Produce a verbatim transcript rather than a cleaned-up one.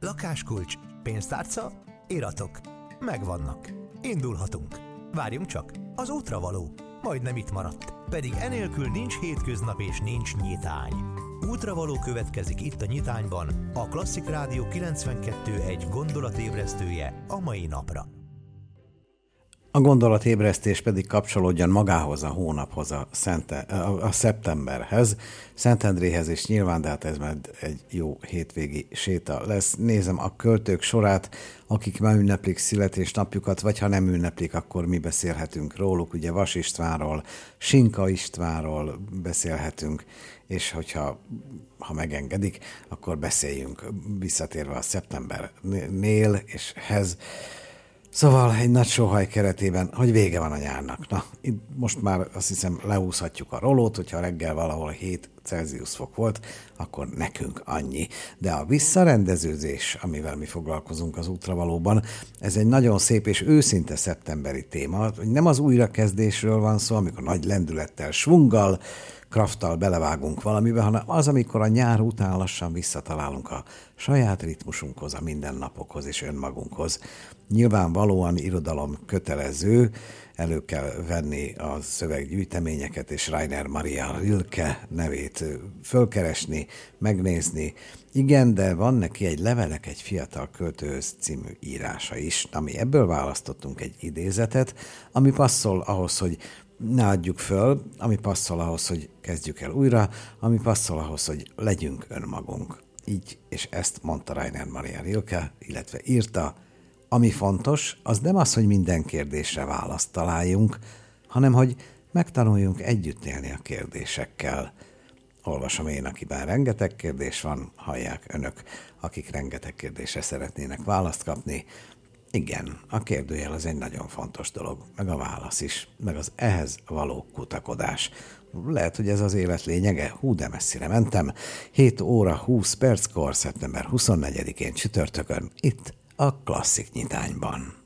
Lakáskulcs, pénztárca, iratok. Megvannak. Indulhatunk. Várjunk csak, az útra való. Majdnem itt maradt. Pedig enélkül nincs hétköznap és nincs nyitány. Útravaló következik itt a Nyitányban, a Klasszik Rádió kilencvenkettő egy gondolatébresztője a mai napra. A gondolatébresztés pedig kapcsolódjon magához a hónaphoz, a, Szente, a, a szeptemberhez, Szentendréhez, és nyilván, de hát ez majd egy jó hétvégi séta lesz. Nézem a költők sorát, akik ma ünneplik születésnapjukat, vagy ha nem ünneplik, akkor mi beszélhetünk róluk. Ugye Vas Istvánról, Sinka Istvánról beszélhetünk, és hogyha ha megengedik, akkor beszéljünk visszatérve a szeptembernél és hez. Szóval egy nagy sóhaj keretében, hogy vége van a nyárnak. Na, itt most már azt hiszem leúszhatjuk a rolót, hogyha reggel valahol hét Celsius fok volt, akkor nekünk annyi. De a visszarendeződés, amivel mi foglalkozunk az útravalóban, ez egy nagyon szép és őszinte szeptemberi téma. Nem az újrakezdésről van szó, amikor nagy lendülettel, svunggal, krafttal belevágunk valamibe, hanem az, amikor a nyár után lassan visszatalálunk a saját ritmusunkhoz, a mindennapokhoz és önmagunkhoz. Nyilvánvalóan irodalom kötelező, elő kell venni a szöveggyűjteményeket, és Rainer Maria Rilke nevét fölkeresni, megnézni. Igen, de van neki egy Levelek egy fiatal költőhöz című írása is, ami ebből választottunk egy idézetet, ami passzol ahhoz, hogy ne adjuk föl, ami passzol ahhoz, hogy kezdjük el újra, ami passzol ahhoz, hogy legyünk önmagunk. Így, és ezt mondta Rainer Maria Rilke, illetve írta, ami fontos, az nem az, hogy minden kérdésre választ találjunk, hanem hogy megtanuljunk együtt élni a kérdésekkel. Olvasom én, akiben rengeteg kérdés van, hallják önök, akik rengeteg kérdésre szeretnének választ kapni. Igen, a kérdőjel az egy nagyon fontos dolog, meg a válasz is, meg az ehhez való kutakodás. Lehet, hogy ez az élet lényege, hú, de messzire mentem. hét óra húsz perckor, szeptember huszonnegyedikén csütörtökön, itt a Klasszik Nyitányban.